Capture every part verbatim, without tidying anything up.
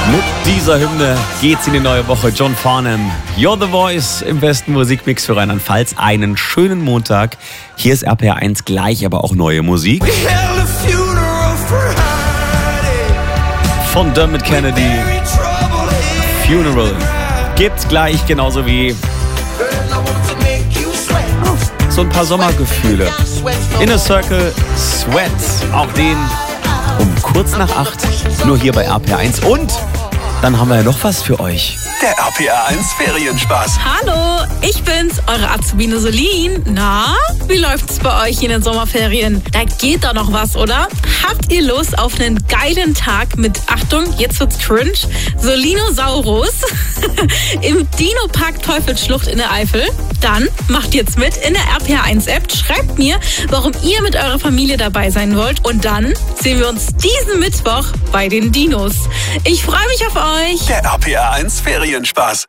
Mit dieser Hymne geht's in die neue Woche. John Farnham, You're the Voice im besten Musikmix für Rheinland-Pfalz. Einen schönen Montag. Hier ist R P R eins gleich, aber auch neue Musik. Von Dermot Kennedy. Funeral. Gibt's gleich, genauso wie so ein paar Sommergefühle. Inner Circle, Sweat. Auch den um kurz nach acht. Nur hier bei R P R eins. Und dann haben wir ja noch was für euch. Der R P R eins Ferienspaß. Hallo, ich bin's, eure Azubine Solin. Na, wie läuft's bei euch in den Sommerferien? Da geht doch noch was, oder? Habt ihr Lust auf einen geilen Tag mit, Achtung, jetzt wird's cringe, Solinosaurus im Dino-Park Teufelsschlucht in der Eifel? Dann macht jetzt mit in der R P R eins App, schreibt mir, warum ihr mit eurer Familie dabei sein wollt und dann sehen wir uns diesen Mittwoch bei den Dinos. Ich freue mich auf euch. Der R P R eins Ferienspaß.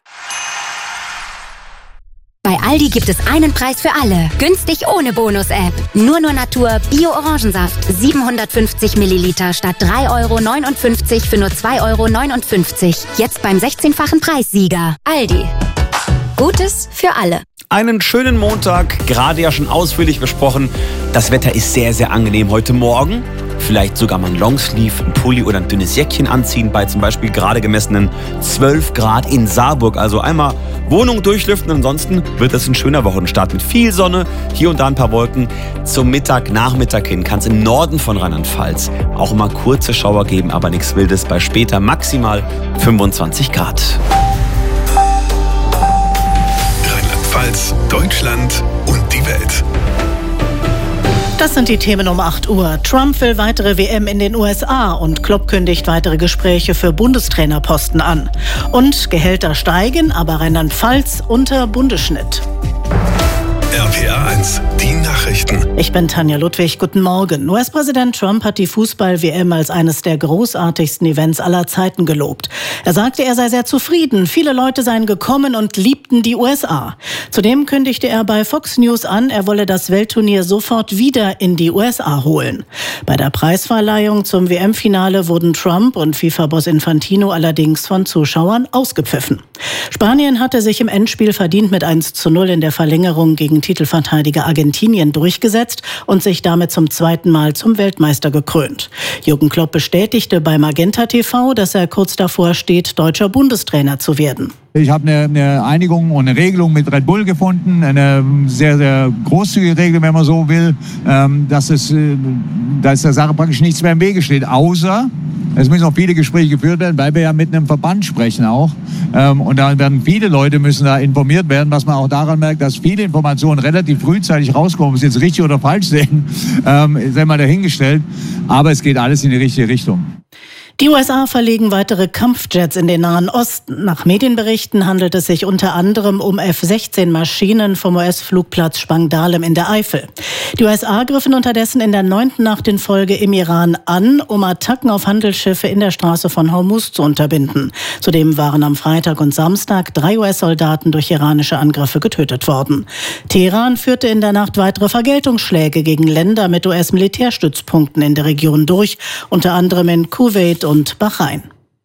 Bei Aldi gibt es einen Preis für alle. Günstig ohne Bonus-App. Nur nur Natur Bio-Orangensaft. siebenhundertfünfzig Milliliter statt drei Euro neunundfünfzig für nur zwei Euro neunundfünfzig. Jetzt beim sechzehnfachen Preissieger. Aldi. Gutes für alle. Einen schönen Montag, gerade ja schon ausführlich besprochen. Das Wetter ist sehr, sehr angenehm heute Morgen. Vielleicht sogar mal ein Longsleeve, ein Pulli oder ein dünnes Jäckchen anziehen bei zum Beispiel gerade gemessenen zwölf Grad in Saarburg. Also einmal Wohnung durchlüften, ansonsten wird es ein schöner Wochenstart mit viel Sonne, hier und da ein paar Wolken. Zum Mittag, Nachmittag hin kann es im Norden von Rheinland-Pfalz auch mal kurze Schauer geben, aber nichts Wildes. Bei später maximal fünfundzwanzig Grad. Rheinland-Pfalz, Deutschland und die Welt. Das sind die Themen um acht Uhr. Trump will weitere W M in den U S A und Klopp kündigt weitere Gespräche für Bundestrainerposten an. Und Gehälter steigen, aber Rheinland-Pfalz unter Bundesschnitt. R P R eins, die Nachrichten. Ich bin Tanja Ludwig, guten Morgen. U S-Präsident Trump hat die Fußball-W M als eines der großartigsten Events aller Zeiten gelobt. Er sagte, er sei sehr zufrieden. Viele Leute seien gekommen und liebten die U S A. Zudem kündigte er bei Fox News an, er wolle das Weltturnier sofort wieder in die U S A holen. Bei der Preisverleihung zum W M-Finale wurden Trump und FIFA-Boss Infantino allerdings von Zuschauern ausgepfiffen. Spanien hatte sich im Endspiel verdient mit eins zu null in der Verlängerung gegen Titelverteidiger Argentinien durchgesetzt und sich damit zum zweiten Mal zum Weltmeister gekrönt. Jürgen Klopp bestätigte bei Magenta T V, dass er kurz davor steht, deutscher Bundestrainer zu werden. Ich habe eine, eine Einigung und eine Regelung mit Red Bull gefunden, eine sehr, sehr großzügige Regel, wenn man so will, ähm, dass es, äh, dass der Sache praktisch nichts mehr im Wege steht, außer es müssen noch viele Gespräche geführt werden, weil wir ja mit einem Verband sprechen auch. Ähm, und da werden viele Leute müssen da informiert werden, was man auch daran merkt, dass viele Informationen relativ frühzeitig rauskommen. Ob sie jetzt richtig oder falsch sehen, ähm, ist einmal dahingestellt. Aber es geht alles in die richtige Richtung. Die U S A verlegen weitere Kampfjets in den Nahen Osten. Nach Medienberichten handelt es sich unter anderem um F sechzehn Maschinen vom U S-Flugplatz Spangdahlem in der Eifel. Die U S A griffen unterdessen in der neunten Nacht in Folge im Iran an, um Attacken auf Handelsschiffe in der Straße von Hormuz zu unterbinden. Zudem waren am Freitag und Samstag drei U S-Soldaten durch iranische Angriffe getötet worden. Teheran führte in der Nacht weitere Vergeltungsschläge gegen Länder mit U S-Militärstützpunkten in der Region durch, unter anderem in Kuwait und Bahrain.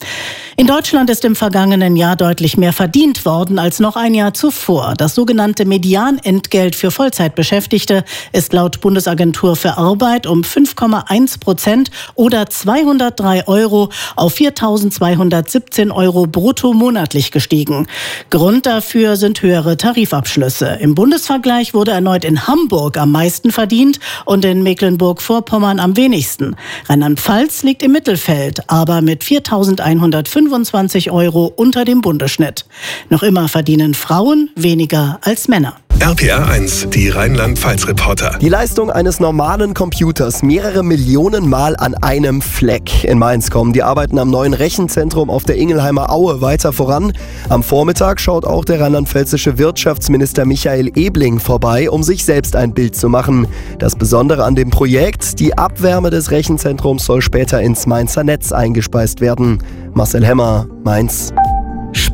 In Deutschland ist im vergangenen Jahr deutlich mehr verdient worden als noch ein Jahr zuvor. Das sogenannte Medianentgelt für Vollzeitbeschäftigte ist laut Bundesagentur für Arbeit um fünf Komma eins Prozent oder zweihundertdrei Euro auf viertausendzweihundertsiebzehn Euro brutto monatlich gestiegen. Grund dafür sind höhere Tarifabschlüsse. Im Bundesvergleich wurde erneut in Hamburg am meisten verdient und in Mecklenburg-Vorpommern am wenigsten. Rheinland-Pfalz liegt im Mittelfeld, aber mit viertausendeinhundertfünfundzwanzig Euro unter dem Bundesschnitt. Noch immer verdienen Frauen weniger als Männer. R P R eins, die Rheinland-Pfalz-Reporter. Die Leistung eines normalen Computers mehrere Millionen Mal an einem Fleck. In Mainz kommen die Arbeiten am neuen Rechenzentrum auf der Ingelheimer Aue weiter voran. Am Vormittag schaut auch der rheinland-pfälzische Wirtschaftsminister Michael Ebling vorbei, um sich selbst ein Bild zu machen. Das Besondere an dem Projekt, die Abwärme des Rechenzentrums soll später ins Mainzer Netz eingespeist werden. Marcel Hemmer, Mainz.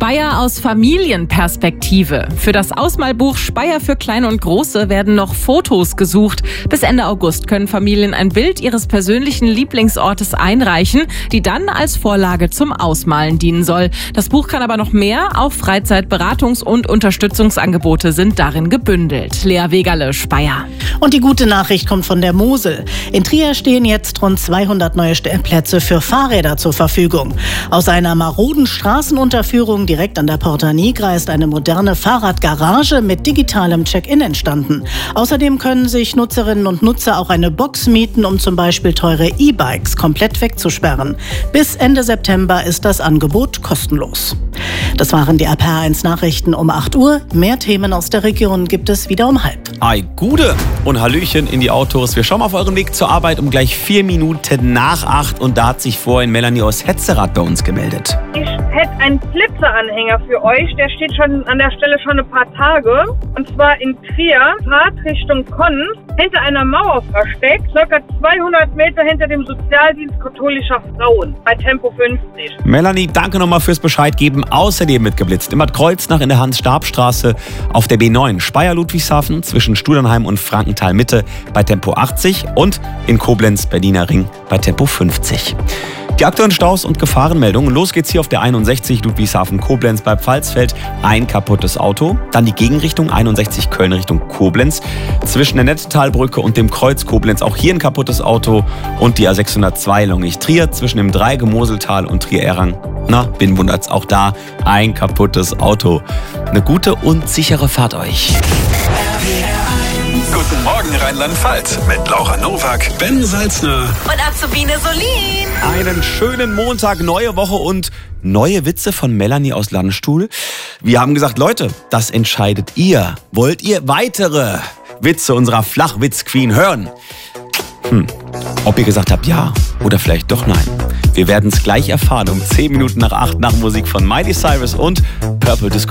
Speyer aus Familienperspektive. Für das Ausmalbuch Speyer für Kleine und Große werden noch Fotos gesucht. Bis Ende August können Familien ein Bild ihres persönlichen Lieblingsortes einreichen, die dann als Vorlage zum Ausmalen dienen soll. Das Buch kann aber noch mehr. Auch Freizeitberatungs- und Unterstützungsangebote sind darin gebündelt. Lea Wegerle, Speyer. Und die gute Nachricht kommt von der Mosel. In Trier stehen jetzt rund zweihundert neue Stellplätze für Fahrräder zur Verfügung. Aus einer maroden Straßenunterführung direkt an der Porta Nigra ist eine moderne Fahrradgarage mit digitalem Check-in entstanden. Außerdem können sich Nutzerinnen und Nutzer auch eine Box mieten, um zum Beispiel teure E-Bikes komplett wegzusperren. Bis Ende September ist das Angebot kostenlos. Das waren die R P R eins Nachrichten um acht Uhr. Mehr Themen aus der Region gibt es wieder um halb. Ei, Gude und Hallöchen in die Autos. Wir schauen auf euren Weg zur Arbeit um gleich vier Minuten nach acht. Und da hat sich vorhin Melanie aus Hetzerath bei uns gemeldet. Ich hätte einen Flitzer-Anhänger für euch. Der steht schon an der Stelle schon ein paar Tage. Und zwar in Trier, Fahrt Richtung Konn, hinter einer Mauer versteckt, circa zweihundert Meter hinter dem Sozialdienst katholischer Frauen, bei Tempo fünfzig. Melanie, danke nochmal fürs Bescheid geben. Außerdem mitgeblitzt. Im Bad Kreuznach in der Hans-Stab-Straße auf der B neun. Speyer-Ludwigshafen zwischen Studernheim und Frankenthal-Mitte bei Tempo achtzig und in Koblenz-Berliner Ring bei Tempo fünfzig. Die aktuellen Staus und Gefahrenmeldungen. Los geht's hier auf der einundsechzig Ludwigshafen-Koblenz bei Pfalzfeld. Ein kaputtes Auto. Dann die Gegenrichtung einundsechzig Köln Richtung Koblenz. Zwischen der Nettetalbrücke und dem Kreuz Koblenz auch hier ein kaputtes Auto. Und die A sechshundertzwei Lonich-Trier zwischen dem Dreieck Moseltal und Trier-Errang. Na, bin wundert's, auch da ein kaputtes Auto. Eine gute und sichere Fahrt euch. Guten Morgen Rheinland-Pfalz mit Laura Nowak, Ben Salzner Und Azubine Solin. Einen schönen Montag, neue Woche und neue Witze von Melanie aus Landstuhl. Wir haben gesagt, Leute, das entscheidet ihr. Wollt ihr weitere Witze unserer Flachwitz-Queen hören? Hm. Ob ihr gesagt habt ja oder vielleicht doch nein. Wir werden es gleich erfahren um zehn Minuten nach acht nach Musik von Miley Cyrus und Purple Disco